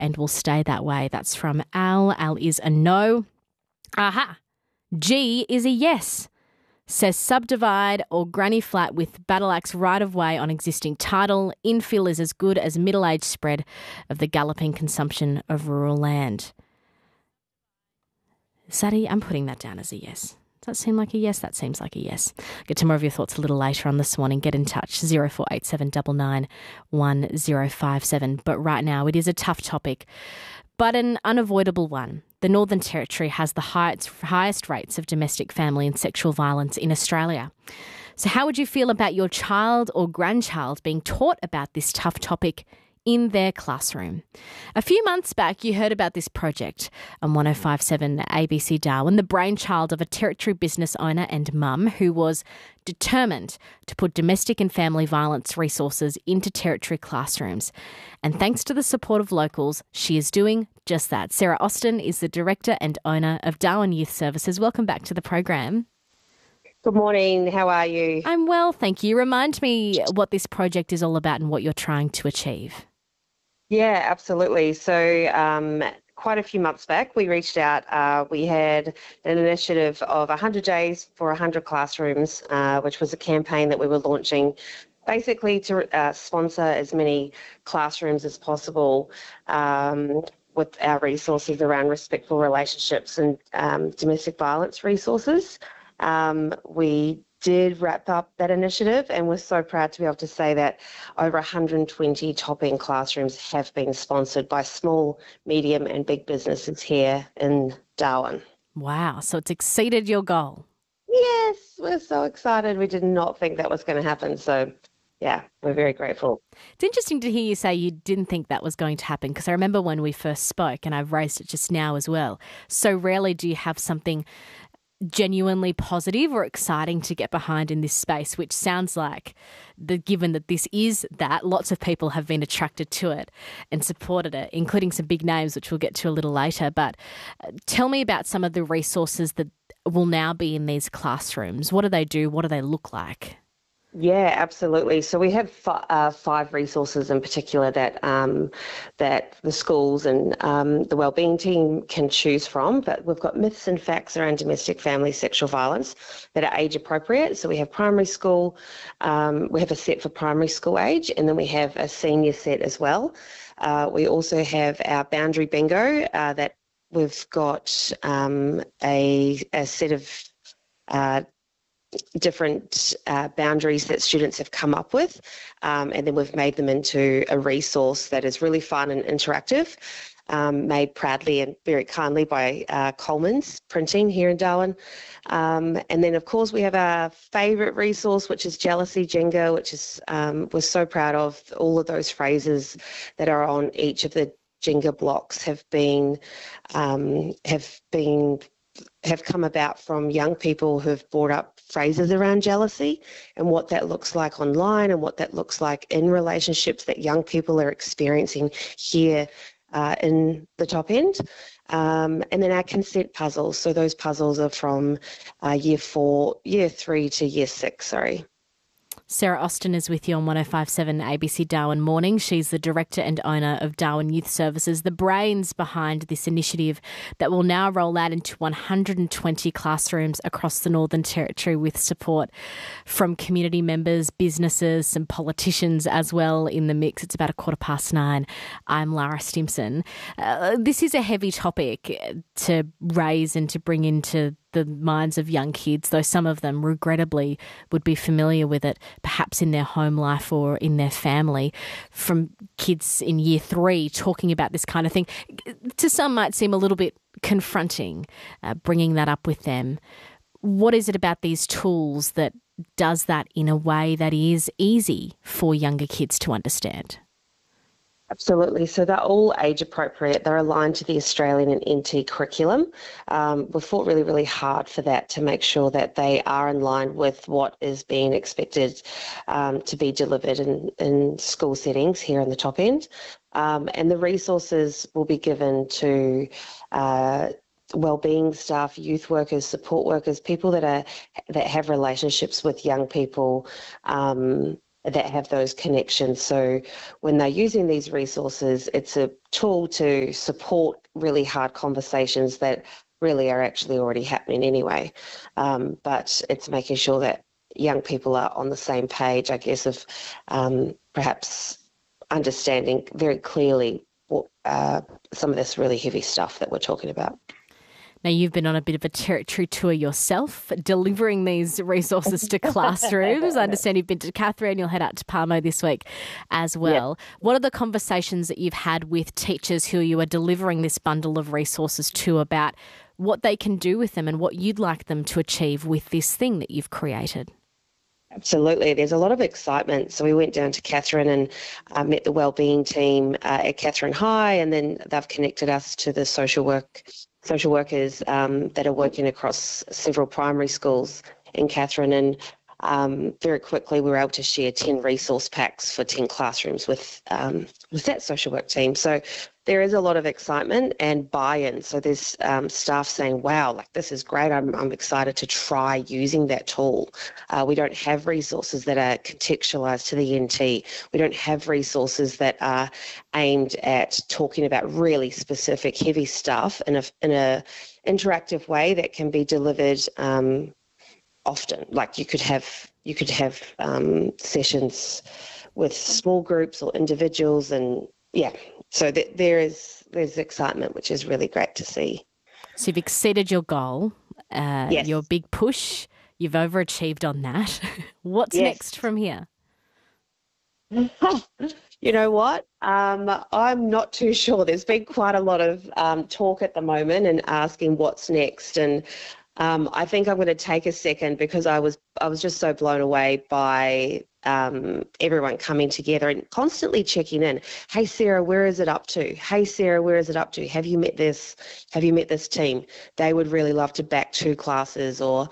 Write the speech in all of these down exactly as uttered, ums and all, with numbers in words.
and will stay that way. That's from Al. Al is a no. Aha. G is a yes. Says subdivide or granny flat with battle axe right of way on existing title. Infill is as good as middle-age spread of the galloping consumption of rural land. Sadie, I'm putting that down as a yes. Does that seem like a yes? That seems like a yes. Get to more of your thoughts a little later on this morning. Get in touch, zero four eight seven nine nine one zero five seven. But right now it is a tough topic, but an unavoidable one. The Northern Territory has the highest, highest rates of domestic, family and sexual violence in Australia. So how would you feel about your child or grandchild being taught about this tough topic in their classroom? A few months back, you heard about this project on one oh five point seven A B C Darwin, the brainchild of a Territory business owner and mum who was determined to put domestic and family violence resources into Territory classrooms. And thanks to the support of locals, she is doing just that. Sarah Austin is the director and owner of Darwin Youth Services. Welcome back to the program. Good morning. How are you? I'm well, thank you. Remind me what this project is all about and what you're trying to achieve. Yeah, absolutely. So um, quite a few months back, we reached out. Uh, we had an initiative of one hundred days for one hundred classrooms, uh, which was a campaign that we were launching basically to uh, sponsor as many classrooms as possible um, with our resources around respectful relationships and um, domestic violence resources. Um, we did wrap up that initiative, and we're so proud to be able to say that over one hundred twenty top-end classrooms have been sponsored by small, medium and big businesses here in Darwin. Wow, so it's exceeded your goal. Yes, we're so excited. We did not think that was going to happen, so yeah, we're very grateful. It's interesting to hear you say you didn't think that was going to happen, because I remember when we first spoke, and I've raised it just now as well, so rarely do you have something genuinely positive or exciting to get behind in this space, which sounds like, the, given that this is that, lots of people have been attracted to it and supported it, including some big names, which we'll get to a little later. But uh, tell me about some of the resources that will now be in these classrooms. What do they do? What do they look like? Yeah, absolutely. So we have f- uh, five resources in particular that um, that the schools and um, the wellbeing team can choose from. But we've got myths and facts around domestic, family, sexual violence that are age appropriate. So we have primary school, um, we have a set for primary school age, and then we have a senior set as well. Uh, we also have our boundary bingo uh, that we've got um, a, a set of uh, different uh, boundaries that students have come up with, um, and then we've made them into a resource that is really fun and interactive, um, made proudly and very kindly by uh, Coleman's Printing here in Darwin. Um, and then, of course, we have our favourite resource, which is Jealousy Jenga, which is um, we're so proud of. All of those phrases that are on each of the Jenga blocks have been um, have been have come about from young people who've brought up phrases around jealousy and what that looks like online and what that looks like in relationships that young people are experiencing here uh, in the top end. Um, and then our consent puzzles. So those puzzles are from uh, year four, year three to year six, sorry. Sarah Austin is with you on one oh five point seven A B C Darwin Morning. She's the director and owner of Darwin Youth Services, the brains behind this initiative that will now roll out into one hundred twenty classrooms across the Northern Territory with support from community members, businesses, some politicians as well in the mix. It's about a quarter past nine. I'm Lara Stimson. Uh, this is a heavy topic to raise and to bring into the minds of young kids, though some of them regrettably would be familiar with it, perhaps in their home life or in their family, from kids in year three talking about this kind of thing. To some might seem a little bit confronting, uh, bringing that up with them. What is it about these tools that does that in a way that is easy for younger kids to understand? Absolutely. So they're all age appropriate. They're aligned to the Australian and N T curriculum. Um, we've fought really, really hard for that to make sure that they are in line with what is being expected um, to be delivered in, in school settings here in the top end. Um, and the resources will be given to uh, wellbeing staff, youth workers, support workers, people that are that have relationships with young people, um, that have those connections. So when they're using these resources, it's a tool to support really hard conversations that really are actually already happening anyway. Um, but it's making sure that young people are on the same page, I guess, of um, perhaps understanding very clearly what, uh, some of this really heavy stuff that we're talking about. Now, you've been on a bit of a territory tour yourself, delivering these resources to classrooms. I understand you've been to Katherine, you'll head out to Palmo this week as well. Yep. What are the conversations that you've had with teachers who you are delivering this bundle of resources to about what they can do with them and what you'd like them to achieve with this thing that you've created? Absolutely. There's a lot of excitement. So we went down to Katherine and uh, met the wellbeing team uh, at Katherine High, and then they've connected us to the social work social workers um, that are working across several primary schools in Katherine. And um, very quickly we were able to share ten resource packs for ten classrooms with um, with that social work team. So there is a lot of excitement and buy-in. So there's um, staff saying, wow, like this is great. I'm, I'm excited to try using that tool. Uh, we don't have resources that are contextualised to the N T. We don't have resources that are aimed at talking about really specific heavy stuff in a, in a interactive way that can be delivered um, often. Like you could have, you could have um, sessions with small groups or individuals, and yeah, so th- there is there's excitement, which is really great to see. So you've exceeded your goal, uh, yes. your big push. You've overachieved on that. What's yes. next from here? You know what? Um, I'm not too sure. There's been quite a lot of um, talk at the moment and asking what's next, and um, I think I'm going to take a second because I was I was just so blown away by um, everyone coming together and constantly checking in. Hey, Sarah, where is it up to? Hey, Sarah, where is it up to? Have you met this? Have you met this team? They would really love to back two classes, or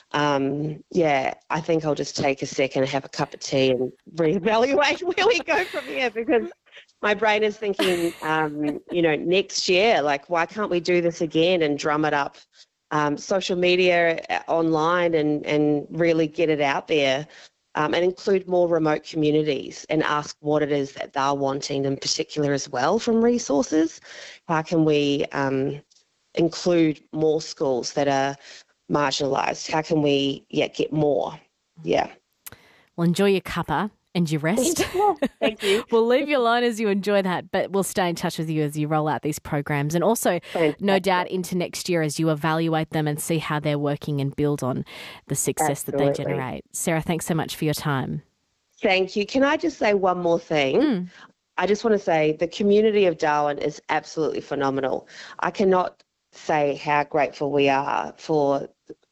um, yeah, I think I'll just take a second, have a cup of tea, and reevaluate where we go from here, because my brain is thinking, um, you know, next year, like, why can't we do this again and drum it up? Um, social media, online, and, and really get it out there, um, and include more remote communities and ask what it is that they're wanting in particular as well from resources. How can we um, include more schools that are marginalised? How can we yeah, get more? Yeah. Well, enjoy your cuppa and your rest. Thank you. We'll leave you alone as you enjoy that, but we'll stay in touch with you as you roll out these programs, and also Fantastic. no doubt into next year as you evaluate them and see how they're working and build on the success Absolutely. that they generate. Sarah, thanks so much for your time. Thank you. Can I just say one more thing? Mm. I just want to say the community of Darwin is absolutely phenomenal. I cannot say how grateful we are for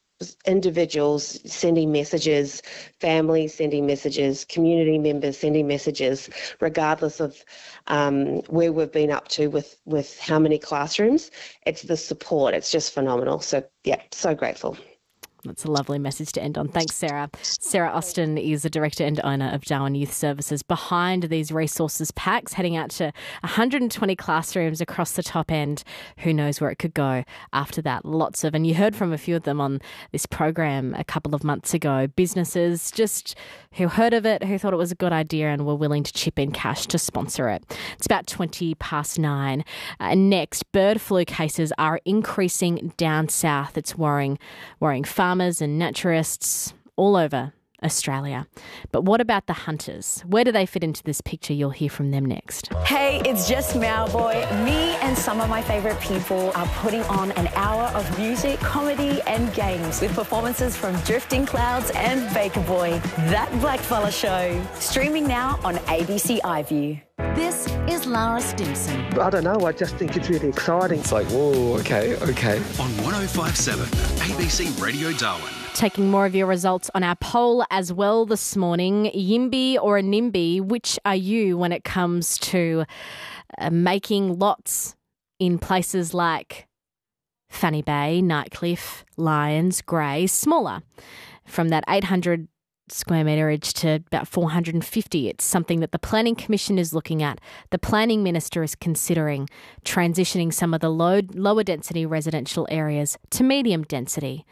individuals sending messages, families sending messages, community members sending messages, regardless of um, where we've been up to with, with how many classrooms. It's the support. It's just phenomenal. So, yeah, so grateful. That's a lovely message to end on. Thanks, Sarah. Sarah Austin is the director and owner of Darwin Youth Services, behind these resources packs, heading out to one hundred twenty classrooms across the top end. Who knows where it could go after that? Lots of, and you heard from a few of them on this program a couple of months ago, businesses just who heard of it, who thought it was a good idea and were willing to chip in cash to sponsor it. It's about twenty past nine. Uh, next, bird flu cases are increasing down south. It's worrying, worrying farmers and naturalists all over Australia. But what about the hunters? Where do they fit into this picture? You'll hear from them next. Hey, it's just Mauboy. Me and some of my favourite people are putting on an hour of music, comedy and games with performances from Drifting Clouds and Baker Boy. That Blackfella Show. Streaming now on A B C iView. This is Lara Stimson. I don't know, I just think it's really exciting. It's like, whoa, okay, okay. On one oh five point seven, A B C Radio Darwin. Taking more of your results on our poll as well this morning. Yimby or a NIMBY, which are you when it comes to uh, making lots in places like Fanny Bay, Nightcliff, Lyons, Grey, smaller, from that eight hundred square meterage to about four hundred fifty. It's something that the Planning Commission is looking at. The Planning Minister is considering transitioning some of the low, lower density residential areas to medium density.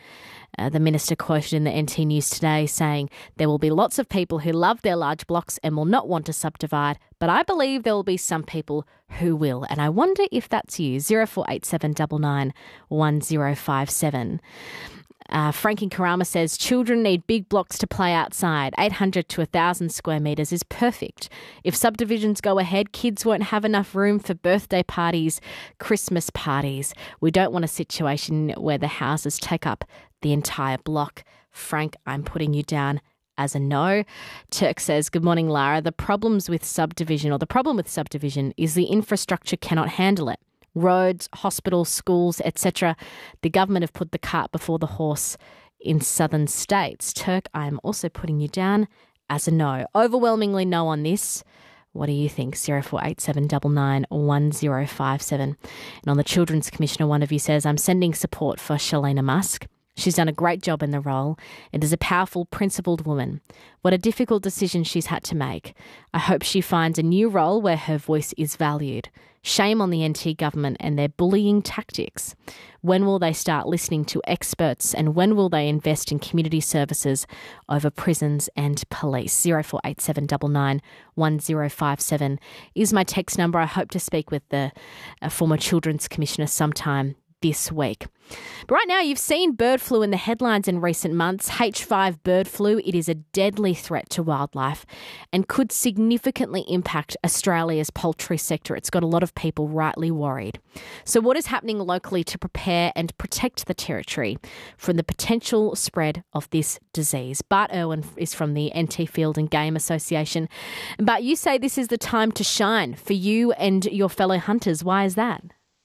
Uh, the minister quoted in the N T News today saying, there will be lots of people who love their large blocks and will not want to subdivide, but I believe there will be some people who will. And I wonder if that's you. zero four eight seven nine nine one zero five seven. Uh, Frank in Karama says, children need big blocks to play outside. eight hundred to one thousand square metres is perfect. If subdivisions go ahead, kids won't have enough room for birthday parties, Christmas parties. We don't want a situation where the houses take up the entire block. Frank, I'm putting you down as a no. Turk says, good morning, Lara. The problems with subdivision, or the problem with subdivision, is the infrastructure cannot handle it. Roads, hospitals, schools, et cetera. The government have put the cart before the horse in southern states. Turk, I am also putting you down as a no. Overwhelmingly no on this. What do you think? zero four eight seven nine nine one zero five seven. And on the Children's Commissioner, one of you says, I'm sending support for Shalina Musk. She's done a great job in the role and is a powerful, principled woman. What a difficult decision she's had to make. I hope she finds a new role where her voice is valued. Shame on the N T government and their bullying tactics. When will they start listening to experts, and when will they invest in community services over prisons and police? zero four eight seven nine nine one zero five seven is my text number. I hope to speak with the uh, former Children's Commissioner sometime this week. But right now, you've seen bird flu in the headlines in recent months. H five bird flu, it is a deadly threat to wildlife and could significantly impact Australia's poultry sector. It's got a lot of people rightly worried. So what is happening locally to prepare and protect the territory from the potential spread of this disease? Bart Irwin is from the N T Field and Game Association. But you say this is the time to shine for you and your fellow hunters. Why is that?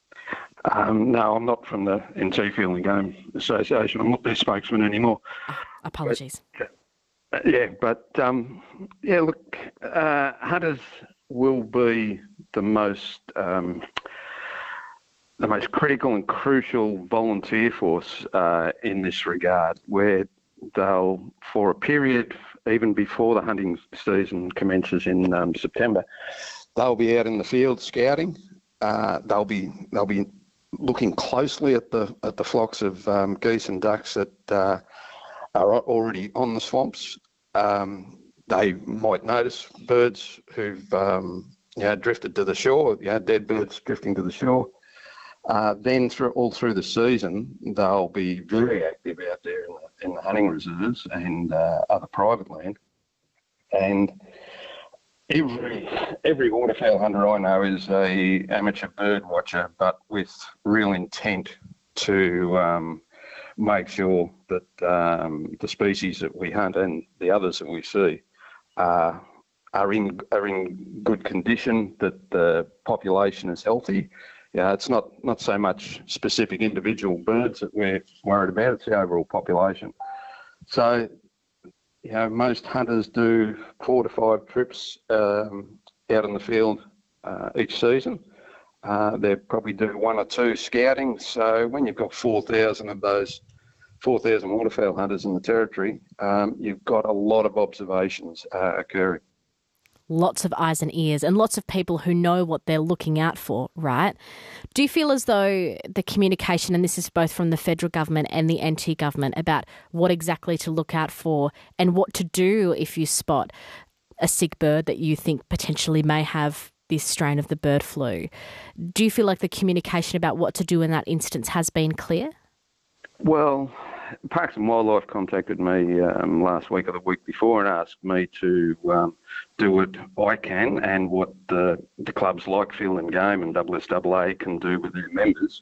Um, no, I'm not from the N T Field and Game Association. I'm not their spokesman anymore. Oh, apologies. But, uh, yeah, but um, yeah, look, uh, hunters will be the most um, the most critical and crucial volunteer force uh, in this regard, where they'll, for a period even before the hunting season commences in um, September, they'll be out in the field scouting. Uh, they'll be they'll be looking closely at the at the flocks of um, geese and ducks that uh, are already on the swamps. Um, they might notice birds who've um, you know, drifted to the shore, you know, dead birds drifting to the shore. Uh, then through all through the season, they'll be very active out there in the, in the hunting reserves and uh, other private land. And Every every waterfowl hunter I know is a amateur bird watcher, but with real intent to um, make sure that um, the species that we hunt and the others that we see uh, are in are in good condition, that the population is healthy. Yeah, it's not, not so much specific individual birds that we're worried about; it's the overall population. So, you know, most hunters do four to five trips um, out in the field uh, each season. Uh, they probably do one or two scouting. So when you've got four thousand of those four thousand waterfowl hunters in the territory, um, you've got a lot of observations uh, occurring. Lots of eyes and ears and lots of people who know what they're looking out for, right? Do you feel as though the communication, and this is both from the federal government and the N T government, about what exactly to look out for and what to do if you spot a sick bird that you think potentially may have this strain of the bird flu, do you feel like the communication about what to do in that instance has been clear? Well, Parks and Wildlife contacted me um, last week or the week before and asked me to um, do what I can and what the, the clubs like Field and Game and W S A A can do with their members.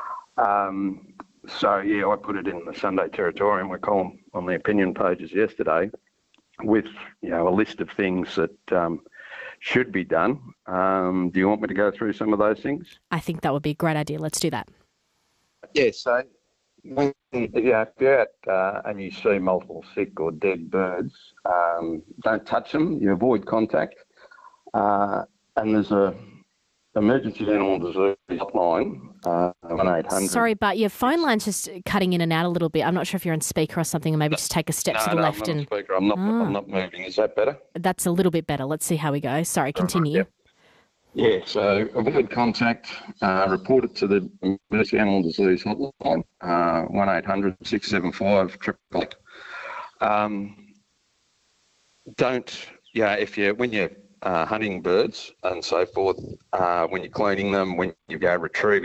Um, so, yeah, I put it in the Sunday Territorium, my column on the opinion pages yesterday, with, you know, a list of things that um, should be done. Um, do you want me to go through some of those things? I think that would be a great idea. Let's do that. Yeah, so when yeah, if you're out uh, and you see multiple sick or dead birds, um, don't touch them. You avoid contact. Uh, and there's a emergency animal disease hotline, uh, one eight hundred. Sorry, but your phone line's just cutting in and out a little bit. I'm not sure if you're on speaker or something, and maybe just take a step no, to the no, left. I'm not and on speaker. I'm not. Oh. I'm not moving. Is that better? That's a little bit better. Let's see how we go. Sorry, continue. Right, Yeah, so avoid contact, uh, report it to the Emergency Animal Disease Hotline, uh, one eight hundred six seven five triple eight. Um, don't, yeah, if you, when you're uh, hunting birds and so forth, uh, when you're cleaning them, when you go retrieving